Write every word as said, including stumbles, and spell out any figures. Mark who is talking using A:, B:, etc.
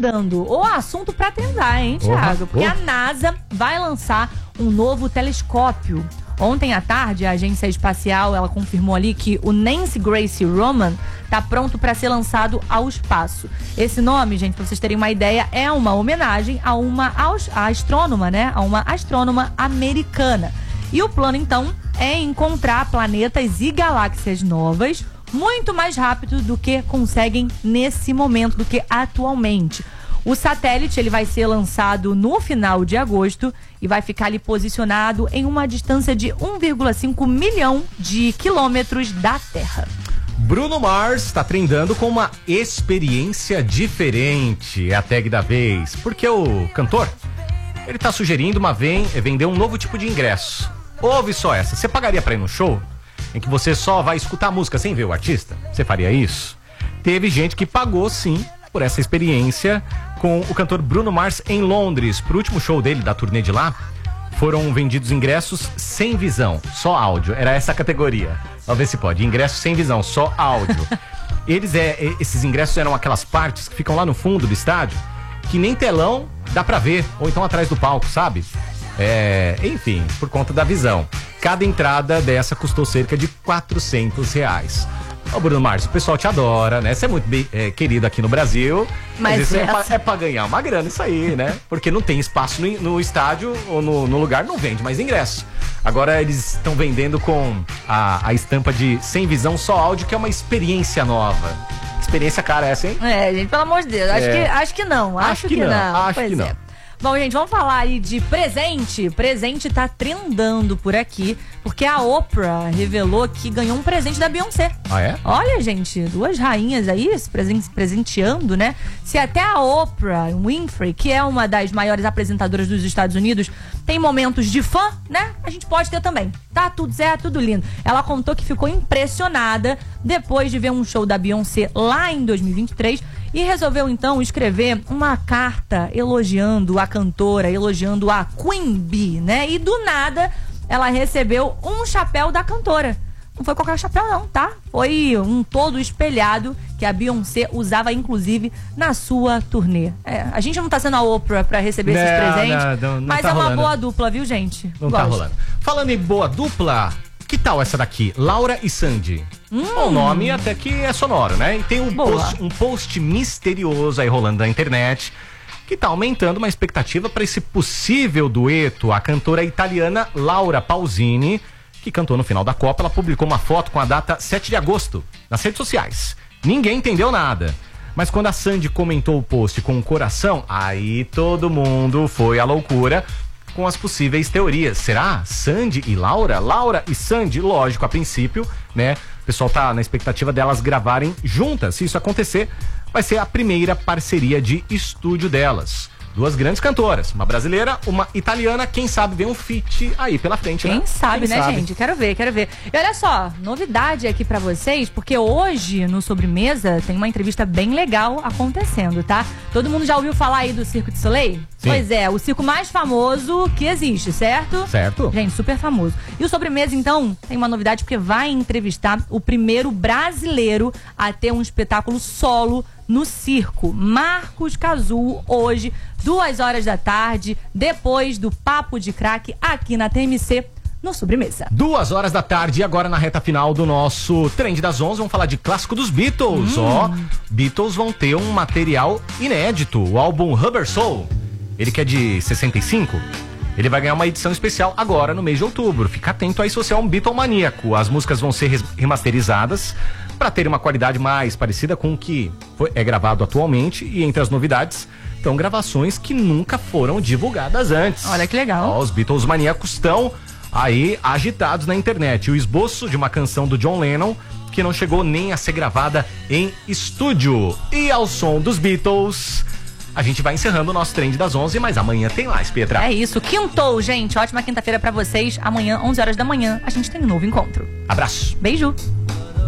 A: trendando. O assunto pra trendar, hein, Thiago?
B: Uhum.
A: Porque
B: uhum.
A: a NASA vai lançar um novo telescópio. Ontem à tarde, a agência espacial, ela confirmou ali que o Nancy Grace Roman tá pronto para ser lançado ao espaço. Esse nome, gente, para vocês terem uma ideia, é uma homenagem a uma a astrônoma, né? A uma astrônoma americana. E o plano, então, é encontrar planetas e galáxias novas muito mais rápido do que conseguem nesse momento, do que atualmente. O satélite ele vai ser lançado no final de agosto e vai ficar ali posicionado em uma distância de um vírgula cinco milhão de quilômetros da Terra.
B: Bruno Mars está trendando com uma experiência diferente, é a tag da vez, porque o cantor, ele tá sugerindo uma vem, vender um novo tipo de ingresso. Ouve só essa, você pagaria para ir no show em que você só vai escutar a música sem ver o artista? Você faria isso? Teve gente que pagou sim por essa experiência com o cantor Bruno Mars em Londres. Pro último show dele, da turnê de lá, foram vendidos ingressos sem visão, só áudio. Era essa a categoria. Vamos ver se pode. Ingresso sem visão, só áudio. Eles é, esses ingressos eram aquelas partes que ficam lá no fundo do estádio, que nem telão dá pra ver, ou então atrás do palco, sabe? É, enfim, por conta da visão. Cada entrada dessa custou cerca de quatrocentos reais. Ô Bruno Mars, o pessoal te adora, né? Você é muito bem, é, querido aqui no Brasil. Mas, mas isso é pra, é pra ganhar uma grana, isso aí, né? Porque não tem espaço no, no estádio ou no, no lugar, não vende mais ingresso. Agora eles estão vendendo com a, a estampa de sem visão, só áudio, que é uma experiência nova. Experiência cara essa, hein?
A: É, gente, pelo amor de Deus. Acho,
B: é.
A: que, acho que não. Acho,
B: acho que,
A: que
B: não.
A: não.
B: Acho
A: pois
B: que
A: é.
B: não.
A: Bom, gente, vamos falar aí de presente. Presente tá trendando por aqui, porque a Oprah revelou que ganhou um presente da Beyoncé.
B: Ah, é?
A: Olha, gente, duas rainhas aí se presen- presenteando, né? Se até a Oprah Winfrey, que é uma das maiores apresentadoras dos Estados Unidos, tem momentos de fã, né? A gente pode ter também. Tá tudo certo, tudo lindo. Ela contou que ficou impressionada depois de ver um show da Beyoncé lá em dois mil e vinte e três e resolveu então escrever uma carta elogiando a cantora, elogiando a Queen Bee, né? E do nada ela recebeu um chapéu da cantora. Não foi qualquer chapéu não, tá? Foi um todo espelhado que a Beyoncé usava inclusive na sua turnê. É, a gente não tá sendo a Oprah pra receber
B: não,
A: esses presentes,
B: não, não, não
A: mas
B: tá
A: é uma
B: rolando.
A: boa dupla, viu, gente?
B: Não
A: Gosto.
B: tá rolando. Falando em boa dupla, que tal essa daqui? Laura e Sandy. Hum. O nome até que é sonoro, né? E tem um post, um post misterioso aí rolando na internet que tá aumentando uma expectativa para esse possível dueto. A cantora italiana Laura Pausini, que cantou no final da Copa, ela publicou uma foto com a data sete de agosto nas redes sociais. Ninguém entendeu nada. Mas quando a Sandy comentou o post com um coração, aí todo mundo foi à loucura com as possíveis teorias. Será Sandy e Laura? Laura e Sandy, lógico, a princípio, né? O pessoal tá na expectativa delas gravarem juntas. Se isso acontecer, vai ser a primeira parceria de estúdio delas. Duas grandes cantoras, uma brasileira, uma italiana, quem sabe vem um feat aí pela frente,
A: Quem
B: né?
A: sabe,
B: quem
A: né,
B: sabe?
A: gente? Quero ver, quero ver. E olha só, novidade aqui pra vocês, porque hoje no Sobremesa tem uma entrevista bem legal acontecendo, tá? Todo mundo já ouviu falar aí do Cirque du Soleil?
B: Sim.
A: Pois é, o circo mais famoso que existe, certo?
B: Certo.
A: Gente, super famoso. E o Sobremesa, então, tem uma novidade, porque vai entrevistar o primeiro brasileiro a ter um espetáculo solo no circo. Marcos Cazul, hoje, duas horas da tarde, depois do Papo de Crack, aqui na T M C, no Sobremesa.
B: Duas horas da tarde e agora na reta final do nosso Trend das onze, vamos falar de clássico dos Beatles. Ó,
A: Hum.
B: Beatles vão ter um material inédito, o álbum Rubber Soul. Ele que é de sessenta e cinco, ele vai ganhar uma edição especial agora no mês de outubro. Fica atento aí se você é um Beatle maníaco. As músicas vão ser remasterizadas para ter uma qualidade mais parecida com o que foi, é gravado atualmente. E entre as novidades estão gravações que nunca foram divulgadas antes.
A: Olha que legal.
B: Ó, os Beatles maníacos estão aí agitados na internet. O esboço de uma canção do John Lennon que não chegou nem a ser gravada em estúdio. E ao som dos Beatles, a gente vai encerrando o nosso Trend das onze, mas amanhã tem mais, Pietra.
A: É isso, quintou, gente. Ótima quinta-feira pra vocês. Amanhã, onze horas da manhã, a gente tem um novo encontro.
B: Abraço.
A: Beijo.